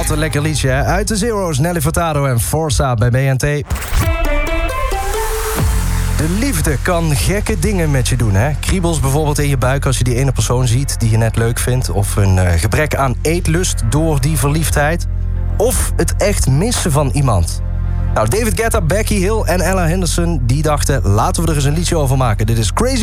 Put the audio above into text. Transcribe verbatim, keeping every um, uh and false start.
Wat een lekker liedje, hè? Uit de Zero's, Nelly Furtado en Forza bij B N T. De liefde kan gekke dingen met je doen, hè? Kriebels bijvoorbeeld in je buik als je die ene persoon ziet die je net leuk vindt. Of een uh, gebrek aan eetlust door die verliefdheid. Of het echt missen van iemand. Nou, David Guetta, Becky Hill en Ella Henderson die dachten, laten we er eens een liedje over maken. Dit is Crazy